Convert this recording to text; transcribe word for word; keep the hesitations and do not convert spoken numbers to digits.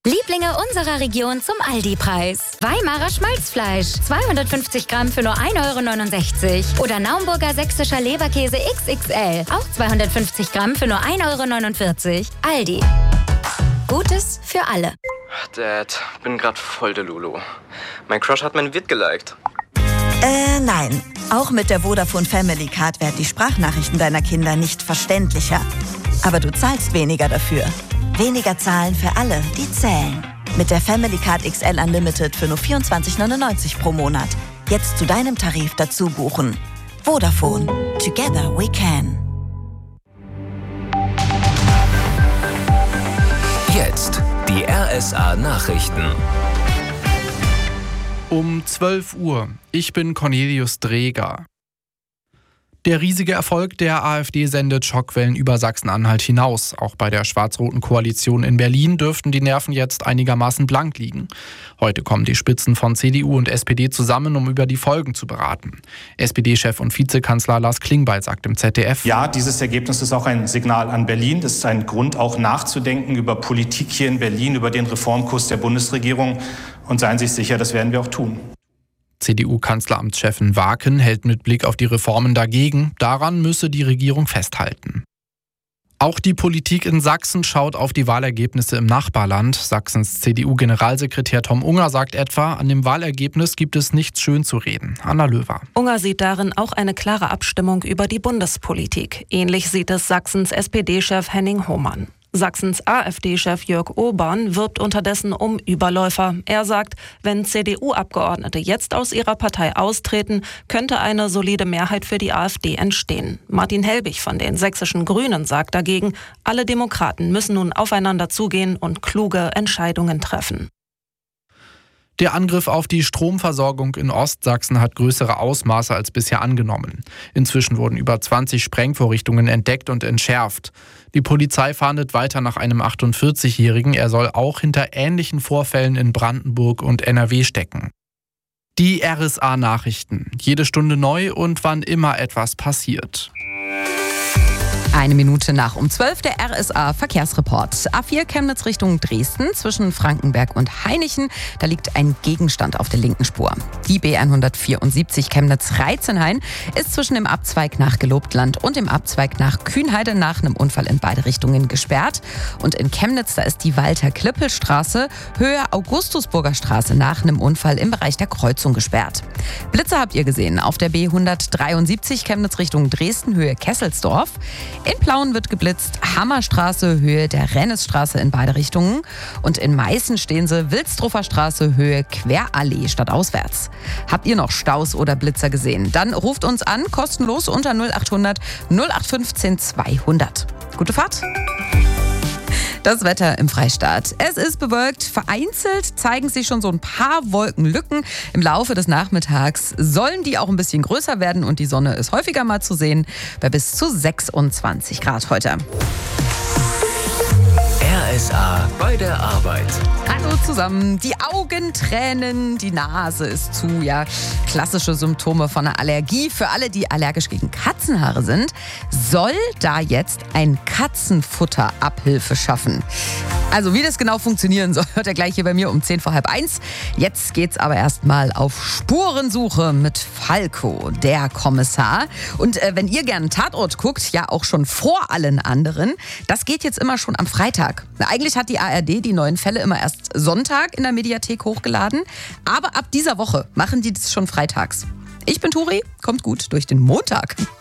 Lieblinge unserer Region zum Aldi-Preis. Weimarer Schmalzfleisch, zweihundertfünfzig Gramm für nur ein Euro neunundsechzig. Oder Naumburger sächsischer Leberkäse X X L, auch zweihundertfünfzig Gramm für nur ein Euro neunundvierzig. Aldi. Gutes für alle. Dad, bin grad voll der Lulu. Mein Crush hat mein Vid geliked. Äh, nein. Auch mit der Vodafone Family Card werden die Sprachnachrichten deiner Kinder nicht verständlicher. Aber du zahlst weniger dafür. Weniger zahlen für alle, die zählen. Mit der Family Card X L Unlimited für nur vierundzwanzig neunundneunzig pro Monat. Jetzt zu deinem Tarif dazu buchen. Vodafone. Together we can. Jetzt die R S A-Nachrichten. Um zwölf Uhr. Ich bin Cornelius Dreger. Der riesige Erfolg der AfD sendet Schockwellen über Sachsen-Anhalt hinaus. Auch bei der schwarz-roten Koalition in Berlin dürften die Nerven jetzt einigermaßen blank liegen. Heute kommen die Spitzen von C D U und S P D zusammen, um über die Folgen zu beraten. S P D-Chef und Vizekanzler Lars Klingbeil sagt im Z D F: Ja, dieses Ergebnis ist auch ein Signal an Berlin. Das ist ein Grund, auch nachzudenken über Politik hier in Berlin, über den Reformkurs der Bundesregierung. Und seien Sie sich sicher, das werden wir auch tun. C D U-Kanzleramtschefin Waken hält mit Blick auf die Reformen dagegen. Daran müsse die Regierung festhalten. Auch die Politik in Sachsen schaut auf die Wahlergebnisse im Nachbarland. Sachsens C D U-Generalsekretär Tom Unger sagt etwa, an dem Wahlergebnis gibt es nichts schön zu reden. Anna Löwer. Unger sieht darin auch eine klare Abstimmung über die Bundespolitik. Ähnlich sieht es Sachsens S P D-Chef Henning Hohmann. Sachsens AfD-Chef Jörg Urban wirbt unterdessen um Überläufer. Er sagt, wenn C D U-Abgeordnete jetzt aus ihrer Partei austreten, könnte eine solide Mehrheit für die AfD entstehen. Martin Helbig von den sächsischen Grünen sagt dagegen, alle Demokraten müssen nun aufeinander zugehen und kluge Entscheidungen treffen. Der Angriff auf die Stromversorgung in Ostsachsen hat größere Ausmaße als bisher angenommen. Inzwischen wurden über zwanzig Sprengvorrichtungen entdeckt und entschärft. Die Polizei fahndet weiter nach einem achtundvierzigjährigen. Er soll auch hinter ähnlichen Vorfällen in Brandenburg und N R W stecken. Die R S A-Nachrichten. Jede Stunde neu und wann immer etwas passiert. Eine Minute nach um zwölf der R S A-Verkehrsreport. A vier Chemnitz Richtung Dresden zwischen Frankenberg und Hainichen. Da liegt ein Gegenstand auf der linken Spur. Die B hundertvierundsiebzig Chemnitz-Reizenhain ist zwischen dem Abzweig nach Gelobtland und dem Abzweig nach Kühnheide nach einem Unfall in beide Richtungen gesperrt. Und in Chemnitz, da ist die Walter-Klippel-Straße Höhe Augustusburger Straße nach einem Unfall im Bereich der Kreuzung gesperrt. Blitze habt ihr gesehen auf der B hundertdreiundsiebzig Chemnitz Richtung Dresden Höhe Kesselsdorf. In Plauen wird geblitzt, Hammerstraße, Höhe der Rennesstraße in beide Richtungen. Und in Meißen stehen sie, Wilsdruffer Straße, Höhe Querallee stadtauswärts. Habt ihr noch Staus oder Blitzer gesehen? Dann ruft uns an, kostenlos unter null achthundert null acht fünfzehn zweihundert. Gute Fahrt! Das Wetter im Freistaat. Es ist bewölkt, vereinzelt zeigen sich schon so ein paar Wolkenlücken. Im Laufe des Nachmittags sollen die auch ein bisschen größer werden und die Sonne ist häufiger mal zu sehen, bei bis zu sechsundzwanzig Grad heute. R S A bei der Arbeit. Hallo zusammen. Die Augen tränen, die Nase ist zu. Ja, klassische Symptome von einer Allergie. Für alle, die allergisch gegen Katzenhaare sind, soll da jetzt ein Katzenfutter Abhilfe schaffen. Also wie das genau funktionieren soll, hört ihr gleich hier bei mir um zehn vor halb eins. Jetzt geht's aber erstmal auf Spurensuche mit Falco, der Kommissar. Und äh, wenn ihr gerne einen Tatort guckt, ja auch schon vor allen anderen, das geht jetzt immer schon am Freitag. Eigentlich hat die A R D die neuen Fälle immer erst Sonntag in der Mediathek hochgeladen. Aber ab dieser Woche machen die das schon freitags. Ich bin Turi, kommt gut durch den Montag.